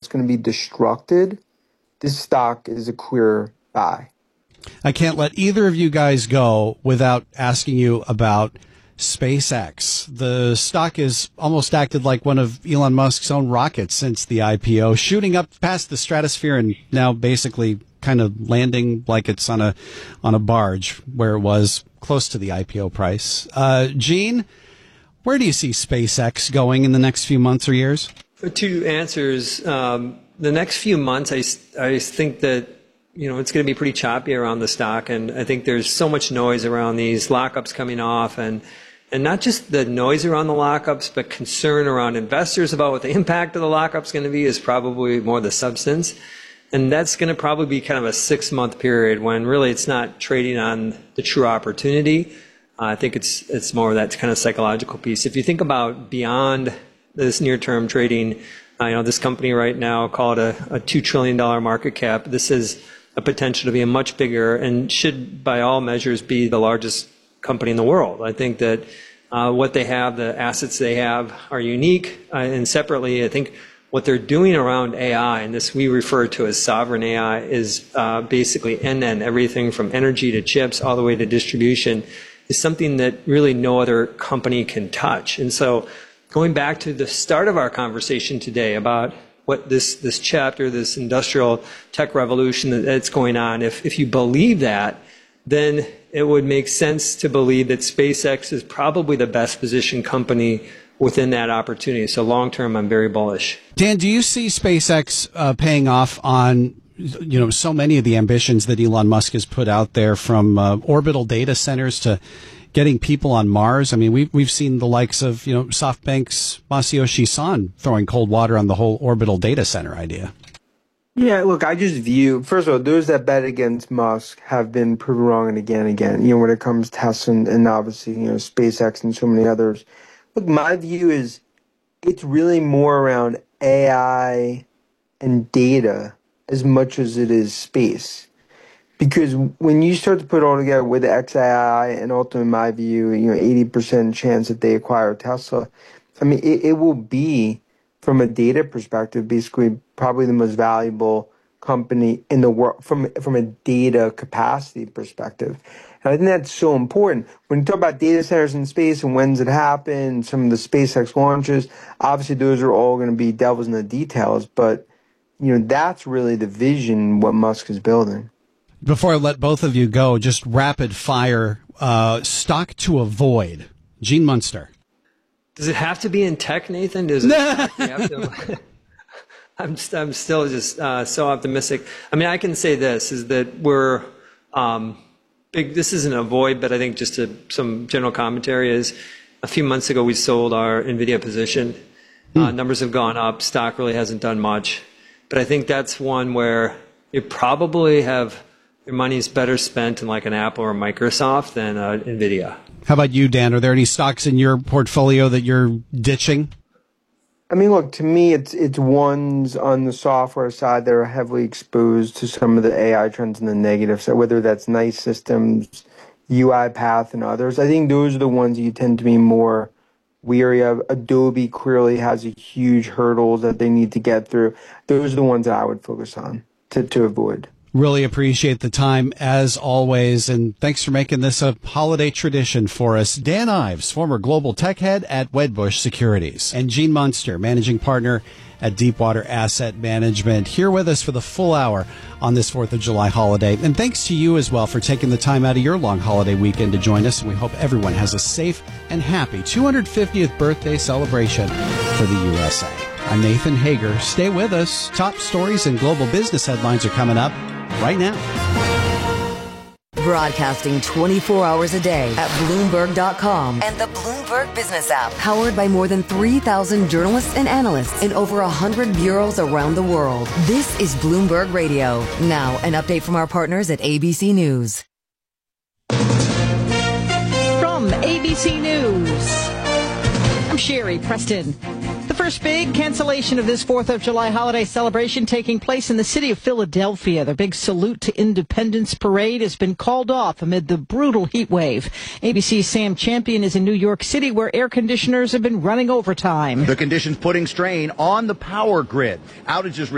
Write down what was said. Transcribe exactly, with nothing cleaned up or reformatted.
going to be destructed, this stock is a clear buy. I can't let either of you guys go without asking you about SpaceX. The stock is almost acted like one of Elon Musk's own rockets since the I P O, shooting up past the stratosphere and now basically kind of landing like it's on a on a barge where it was close to the I P O price. Uh, Gene, where do you see SpaceX going in the next few months or years? For two answers. Um, the next few months, I, I think that you know, it's going to be pretty choppy around the stock, and I think there's so much noise around these lockups coming off, and and not just the noise around the lockups, but concern around investors about what the impact of the lockups is going to be is probably more the substance, and that's going to probably be kind of a six-month period when really it's not trading on the true opportunity. Uh, I think it's it's more of that kind of psychological piece. If you think about beyond this near-term trading, uh, you know, this company right now, call it a, a two trillion dollars market cap. This is a potential to be a much bigger and should, by all measures, be the largest company in the world. I think that uh, what they have, the assets they have, are unique. Uh, and separately, I think what they're doing around A I, and this we refer to as sovereign A I, is uh, basically end-to-end, everything from energy to chips all the way to distribution, is something that really no other company can touch. And so going back to the start of our conversation today about what this, this chapter, this industrial tech revolution that, that's going on, if, if you believe that, then it would make sense to believe that SpaceX is probably the best positioned company within that opportunity. So long term, I'm very bullish. Dan, do you see SpaceX uh, paying off on, you know, so many of the ambitions that Elon Musk has put out there, from uh, orbital data centers to getting people on Mars? I mean, we've, we've seen the likes of, you know, SoftBank's Masayoshi Son throwing cold water on the whole orbital data center idea. Yeah, look, I just view, first of all, those that bet against Musk have been proven wrong and again and again, you know, when it comes to Tesla and, and obviously, you know, SpaceX and so many others. Look, my view is it's really more around A I and data as much as it is space. Because when you start to put it all together with X A I and ultimately, in my view, you know, eighty percent chance that they acquire Tesla, I mean, it, it will be, from a data perspective, basically probably the most valuable company in the world from, from a data capacity perspective. And I think that's so important. When you talk about data centers in space and when's it happen, some of the SpaceX launches, obviously those are all going to be devils in the details, but, you know, that's really the vision, what Musk is building. Before I let both of you go, just rapid fire, uh, stock to avoid. Gene Munster. Does it have to be in tech, Nathan? Does it have to? I'm, I'm still just uh, so optimistic. I mean, I can say this, is that we're um, big. This isn't a avoid, but I think just a, some general commentary is a few months ago we sold our NVIDIA position. Hmm. Uh, numbers have gone up. Stock really hasn't done much. But I think that's one where you probably have your money's better spent in like an Apple or Microsoft than uh, NVIDIA. How about you, Dan? Are there any stocks in your portfolio that you're ditching? I mean, look, to me, it's it's ones on the software side that are heavily exposed to some of the A I trends and the negative side, whether that's Nice Systems, UiPath, and others. I think those are the ones you tend to be more weary of. Adobe clearly has a huge hurdles that they need to get through. Those are the ones that I would focus on to, to avoid. Really appreciate the time, as always, and thanks for making this a holiday tradition for us. Dan Ives, former global tech head at Wedbush Securities, and Gene Munster, managing partner at Deepwater Asset Management, here with us for the full hour on this fourth of July holiday. And thanks to you as well for taking the time out of your long holiday weekend to join us. And we hope everyone has a safe and happy two hundred fiftieth birthday celebration for the U S A. I'm Nathan Hager. Stay with us. Top stories and global business headlines are coming up right now. Broadcasting twenty-four hours a day at Bloomberg dot com and the Bloomberg Business app. Powered by more than three thousand journalists and analysts in over one hundred bureaus around the world. This is Bloomberg Radio. Now, an update from our partners at A B C News. From A B C News, I'm Sherry Preston. The first big cancellation of this fourth of July holiday celebration taking place in the city of Philadelphia. The big Salute to Independence parade has been called off amid the brutal heat wave. A B C's Sam Champion is in New York City, where air conditioners have been running overtime. The conditions putting strain on the power grid. Outages